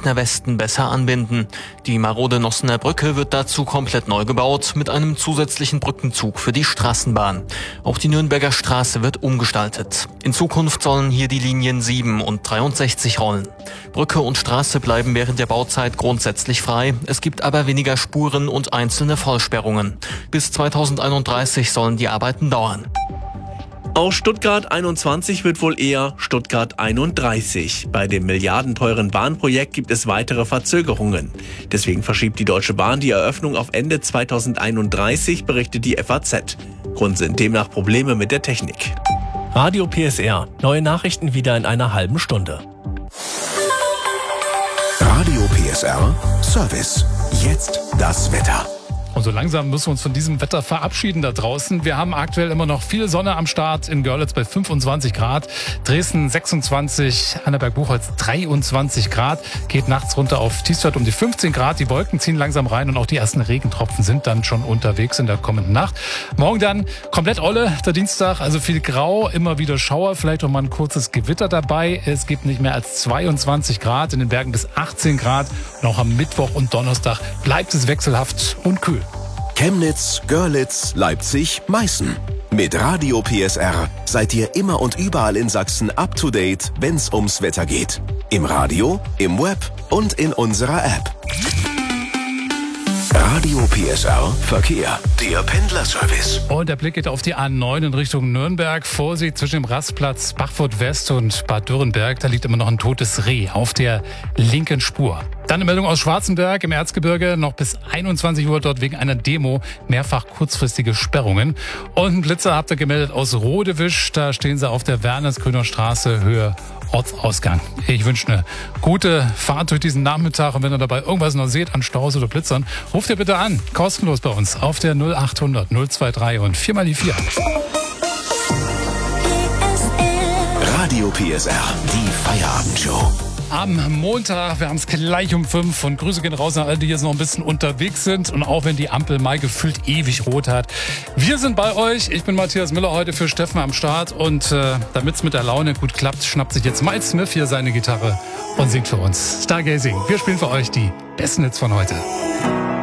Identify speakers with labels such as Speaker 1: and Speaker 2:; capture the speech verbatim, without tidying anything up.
Speaker 1: Dresdner Westen besser anbinden. Die marode Nossener Brücke wird dazu komplett neu gebaut, mit einem zusätzlichen Brückenzug für die Straßenbahn. Auch die Nürnberger Straße wird umgestaltet. In Zukunft sollen hier die Linien sieben und dreiundsechzig rollen. Brücke und Straße bleiben während der Bauzeit grundsätzlich frei. Es gibt aber weniger Spuren und einzelne Vollsperrungen. Bis zweitausendeinunddreißig sollen die Arbeiten dauern.
Speaker 2: Aus Stuttgart einundzwanzig wird wohl eher Stuttgart einunddreißig. Bei dem milliardenteuren Bahnprojekt gibt es weitere Verzögerungen. Deswegen verschiebt die Deutsche Bahn die Eröffnung auf Ende zweitausendeinunddreißig, berichtet die F A Z. Grund sind demnach Probleme mit der Technik.
Speaker 3: Radio P S R. Neue Nachrichten wieder in einer halben Stunde.
Speaker 4: Radio P S R Service. Jetzt das Wetter.
Speaker 5: Und so langsam müssen wir uns von diesem Wetter verabschieden da draußen. Wir haben aktuell immer noch viel Sonne am Start. In Görlitz bei fünfundzwanzig Grad, Dresden sechsundzwanzig, Annaberg-Buchholz dreiundzwanzig Grad. Geht nachts runter auf Tiefstwert um die fünfzehn Grad. Die Wolken ziehen langsam rein und auch die ersten Regentropfen sind dann schon unterwegs in der kommenden Nacht. Morgen dann komplett Olle, der Dienstag, also viel Grau, immer wieder Schauer, vielleicht auch mal ein kurzes Gewitter dabei. Es gibt nicht mehr als zweiundzwanzig Grad, in den Bergen bis achtzehn Grad. Und auch am Mittwoch und Donnerstag bleibt es wechselhaft und kühl.
Speaker 4: Chemnitz, Görlitz, Leipzig, Meißen. Mit Radio P S R seid ihr immer und überall in Sachsen up to date, wenn's ums Wetter geht. Im Radio, im Web und in unserer App. Radio P S R Verkehr, der Pendlerservice.
Speaker 5: Und der Blick geht auf die A neun in Richtung Nürnberg. Vorsicht zwischen dem Rastplatz Bachfurt West und Bad Dürrenberg. Da liegt immer noch ein totes Reh auf der linken Spur. Dann eine Meldung aus Schwarzenberg im Erzgebirge. Noch bis einundzwanzig Uhr dort wegen einer Demo mehrfach kurzfristige Sperrungen. Und ein Blitzer habt ihr gemeldet aus Rodewisch. Da stehen sie auf der Wernersgrüner Straße, Höhe Ortsausgang. Ich wünsche eine gute Fahrt durch diesen Nachmittag. Und wenn ihr dabei irgendwas noch seht an Staus oder Blitzern, ruft ihr bitte an. Kostenlos bei uns auf der null achthundert null drei und vier mal die vier.
Speaker 4: Radio P S R, die Feierabendshow.
Speaker 5: Am Montag, wir haben es gleich um fünf und Grüße gehen raus an alle, die jetzt noch ein bisschen unterwegs sind und auch wenn die Ampel mal gefühlt ewig rot hat. Wir sind bei euch, ich bin Matthias Müller heute für Steffen am Start und äh, damit es mit der Laune gut klappt, schnappt sich jetzt Miles Smith hier seine Gitarre und singt für uns Stargazing. Wir spielen für euch die besten Hits von heute.